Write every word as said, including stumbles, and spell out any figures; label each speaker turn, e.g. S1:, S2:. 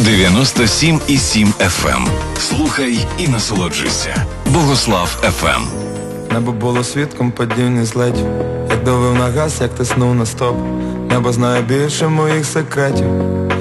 S1: дев'яносто сім і сім еф ем. Слухай і насолоджуйся. Богослав еф ем.
S2: Небо було свідком падіння злетів. Як давив на газ, як тиснув на стоп. Небо знає більше моїх секретів.